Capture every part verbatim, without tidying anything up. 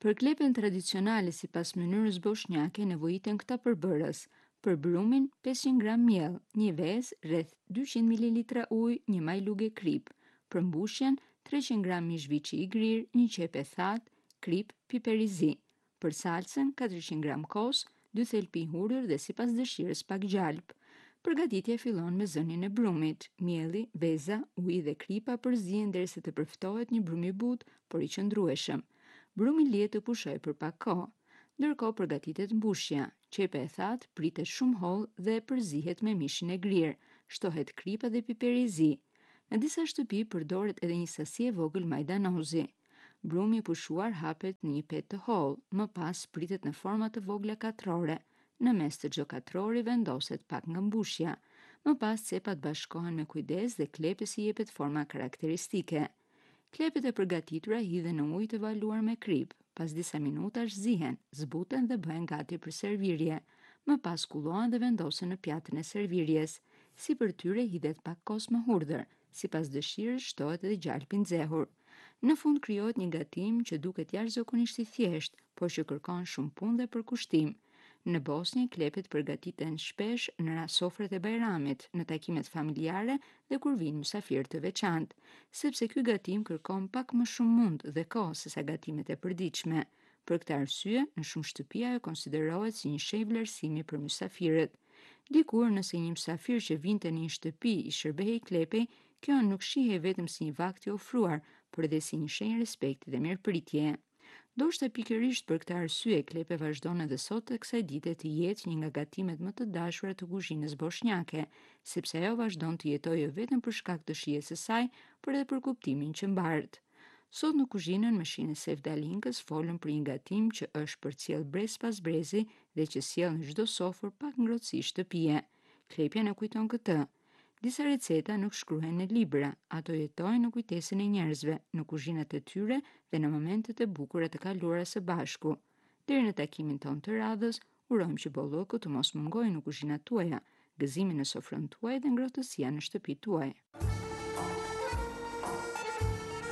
Për klepën tradicionale sipas mënyrës bosnjake nevojiten këta përbërës: për brumin pesëqind gram miell, një vezë rreth dyqind mililitra ujë, një majluge krip; për mbushjen treqind gram mish viçi i grirë, një qepë e thatë, krip, piper i zi; për salcën katërqind gram kos, dy thelpi hudhër dhe sipas dëshirës pak gjalp. Përgatitja fillon me zënien e brumit. Mielli, veza, uji dhe kripa përzihen derisa të përftohet një brum i butë, por i qëndrueshëm. Brumi lihet të pushojë për pak kohë. Ndërkohë përgatitet mbushja. Qepa e thatë pritet shumë hollë dhe përzihet me mishin e grirë. Shtohet kripa dhe piperi i zi. Në disa shtëpi përdoret edhe një sasi e vogël majdanozi. Brumi i pushuar hapet në një petë të hollë, më pas pritet në forma të vogla katrore. Në mes të çdo katrori vendoset pak nga mbushja. Më pas cepat bashkohen me kujdes dhe klepës i jepet forma karakteristike. Klepët e përgatitura hidhen në ujë të valuar me krip. Pas disa minutash zihen, zbuten dhe bëhen gati për servirje. Më pas kullohen dhe vendosen në pjatën e servirjes. Sipër tyre hidhet pak kos më hudhër. Sipas dëshirës shtohet edhe gjalpi i nxehur. Në fund krijohet një gatim që duket jashtëzakonisht i thjeshtë, por që kërkon shumë punë dhe përkushtim. Në Bosnjë klepet përgatiten shpesh në rast sofrët e Bajramit, në takimet familjare dhe kur vinë mysafirë të veçantë, sepse ky gatim kërkon pak më shumë mundë dhe kohë sesa gatimet e përditshme. Për këtë arsye, në shumë shtëpi ajo konsiderohet si një shenjë vlerësimi për mysafirët. Dikur nëse një mysafir që vinte në një shtëpi i shërbehej klepej, kjo nuk shihej vetëm si një vakt i ofruar, por edhe si një shenjë respekti dhe mirëpritje. Ndoshta pikërisht për këtë arsye klepe vazhdon edhe sot të kësaj dite të jetë një nga gatimet më të dashura të kuzhinës bosnjake, sepse ajo vazhdon të jetojë jo vetëm për shkak të shijes së saj, por edhe për kuptimin që mbaret. Sot në kuzhinën me shijen e Sevdalinkës folëm për një gatim që është përcjell brez pas brezi dhe që sjell në çdo sofër pak ngrohtësi shtëpie. Klepja na kujton këtë. Disa receta nuk shkruhen në libra, ato jetojnë në kujtesën e njerëzve, në kuzhinat e tyre dhe në momentet e bukura të kaluara së bashku. Deri në takimin ton të radhës, urojmë që bolloku të mos mungojë në kuzhinat tuaja, gëzimi në sofrën tuaj dhe ngrohtësia në shtëpitë tuaj.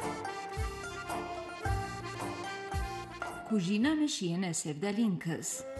Kuzhina në shijen e Sevdalinkës.